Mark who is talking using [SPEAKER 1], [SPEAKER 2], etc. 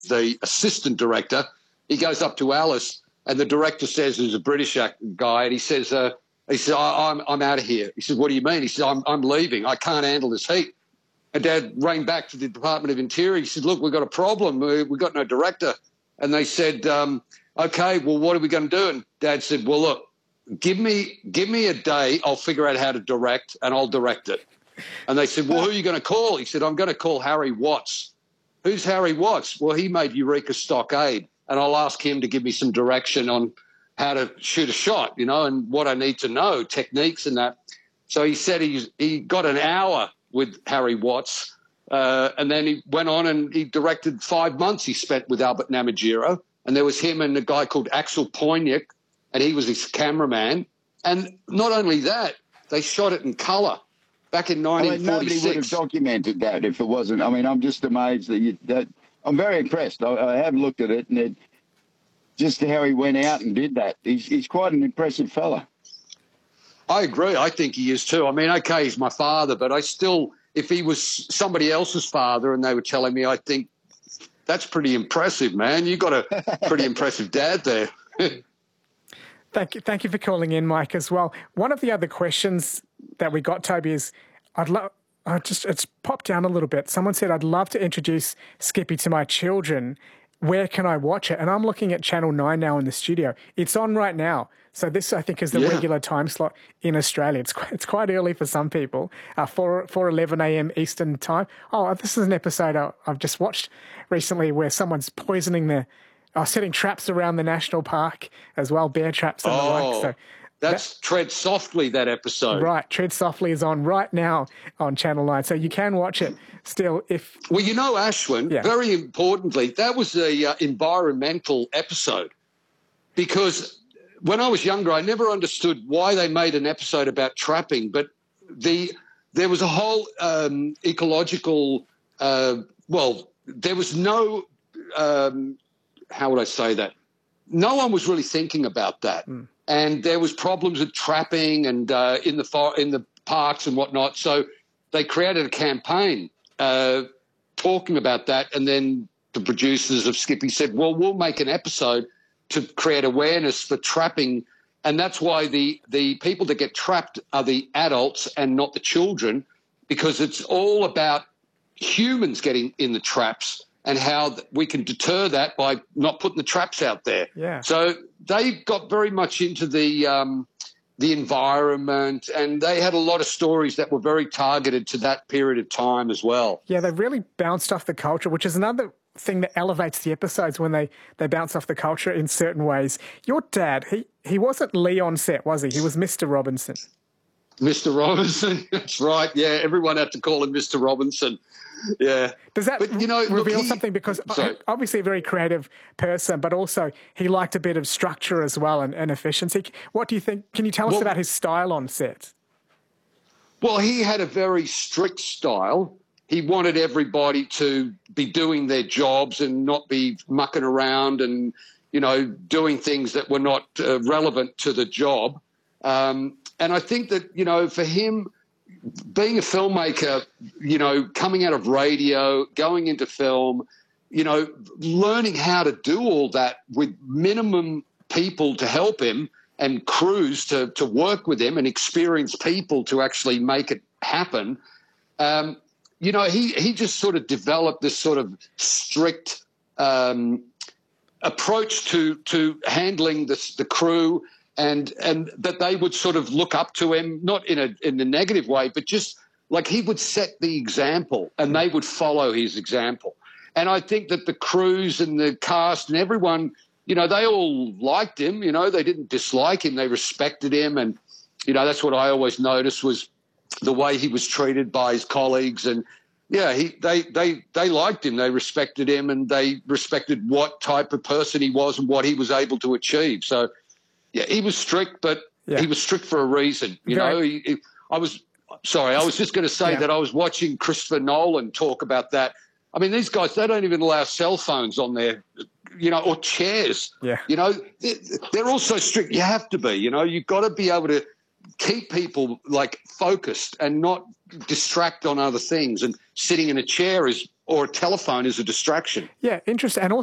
[SPEAKER 1] the assistant director, he goes up to Alice, and the director says, who's a British guy, and he says, I'm out of here. He says, what do you mean? He says, I'm leaving. I can't handle this heat. And Dad rang back to the Department of Interior. He said, look, we've got a problem. We've got no director. And they said, okay, well, what are we going to do? And Dad said, well, look, give me a day. I'll figure out how to direct, and I'll direct it. And they said, well, who are you going to call? He said, I'm going to call Harry Watts. Who's Harry Watts? Well, he made Eureka Stockade, and I'll ask him to give me some direction on how to shoot a shot, and what I need to know, techniques and that. So he said he got an hour with Harry Watts, and then he went on and he directed 5 months he spent with Albert Namagiro, and there was him and a guy called Axel Poynik, and he was his cameraman. And not only that, they shot it in colour back in 1946.
[SPEAKER 2] Nobody would have documented that if it wasn't. I mean, I'm just amazed that I'm very impressed. I have looked at it, and just how he went out and did that. He's quite an impressive fella.
[SPEAKER 1] I agree. I think he is too. I mean, okay, he's my father, but I still, if he was somebody else's father and they were telling me, I think that's pretty impressive, man. You got a pretty impressive dad there.
[SPEAKER 3] Thank you for calling in, Mike, as well. One of the other questions that we got, Toby, is it's popped down a little bit. Someone said, I'd love to introduce Skippy to my children. Where can I watch it? And I'm looking at Channel 9 now in the studio. It's on right now. So this, I think, is the regular time slot in Australia. It's quite early for some people, 4:11 a.m. Eastern time. Oh, this is an episode I've just watched recently where someone's poisoning setting traps around the national park as well, bear traps and the like. So
[SPEAKER 1] that's Tread Softly, that episode.
[SPEAKER 3] Right, Tread Softly is on right now on Channel 9, so you can watch it still if...
[SPEAKER 1] Well, Ashwin, very importantly, that was a environmental episode, because when I was younger, I never understood why they made an episode about trapping, but there was a whole ecological... there was no... how would I say that? No one was really thinking about that. Mm. And there was problems with trapping and in the parks and whatnot. So they created a campaign talking about that. And then the producers of Skippy said, well, we'll make an episode to create awareness for trapping. And that's why the people that get trapped are the adults and not the children, because it's all about humans getting in the traps and how we can deter that by not putting the traps out there.
[SPEAKER 3] Yeah.
[SPEAKER 1] So they got very much into the environment, and they had a lot of stories that were very targeted to that period of time as well.
[SPEAKER 3] Yeah, they really bounced off the culture, which is another thing that elevates the episodes when they bounce off the culture in certain ways. Your dad, he wasn't Lee on set, was he? He was Mr. Robinson.
[SPEAKER 1] Mr. Robinson, that's right. Yeah, everyone had to call him Mr. Robinson. Yeah.
[SPEAKER 3] Does that reveal something? Because obviously a very creative person, but also he liked a bit of structure as well and efficiency. What do you think? Can you tell us about his style on set?
[SPEAKER 1] Well, he had a very strict style. He wanted everybody to be doing their jobs and not be mucking around and, doing things that were not relevant to the job. And I think that, for him, being a filmmaker, coming out of radio, going into film, learning how to do all that with minimum people to help him and crews to work with him and experienced people to actually make it happen. He just sort of developed this sort of strict approach to handling the crew, and that they would sort of look up to him, not in a negative way, but just like he would set the example and they would follow his example. And I think that the crews and the cast and everyone, they all liked him, they didn't dislike him, they respected him. And, that's what I always noticed was the way he was treated by his colleagues. And, they liked him, they respected him, and they respected what type of person he was and what he was able to achieve. So, yeah, he was strict, but he was strict for a reason. I was just going to say that I was watching Christopher Nolan talk about that. I mean, these guys, they don't even allow cell phones on their, or chairs.
[SPEAKER 3] Yeah.
[SPEAKER 1] They're all so strict. You have to be, you've got to be able to keep people like focused and not distract on other things. And sitting in a chair is or a telephone as a distraction.
[SPEAKER 3] Yeah, interesting. And